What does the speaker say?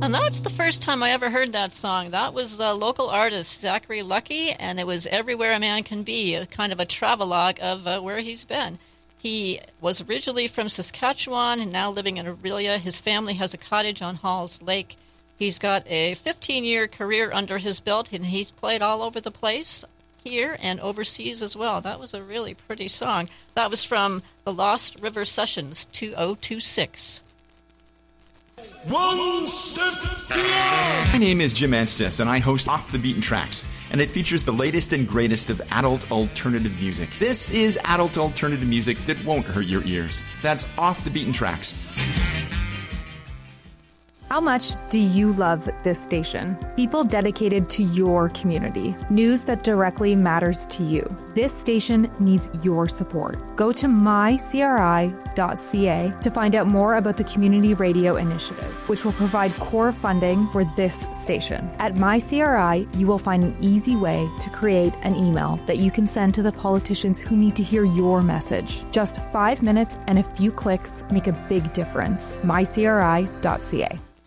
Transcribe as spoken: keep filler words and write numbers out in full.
And that's the first time I ever heard that song. That was a local artist, Zachary Lucky, and it was Everywhere a Man Can Be, a kind of a travelogue of uh, where he's been. He was originally from Saskatchewan and now living in Orillia. His family has a cottage on Halls Lake. He's got a fifteen-year career under his belt, and he's played all over the place here and overseas as well. That was a really pretty song. That was from the Lost River Sessions, two thousand twenty-six. One step beyond. My name is Jim Estes, and I host Off the Beaten Tracks, and it features the latest and greatest of adult alternative music. This is adult alternative music that won't hurt your ears. That's Off the Beaten Tracks. How much do you love this station? People dedicated to your community. News that directly matters to you. This station needs your support. Go to my c r i dot c a to find out more about the Community Radio Initiative, which will provide core funding for this station. At MyCRI, you will find an easy way to create an email that you can send to the politicians who need to hear your message. Just five minutes and a few clicks make a big difference. my c r i dot c a.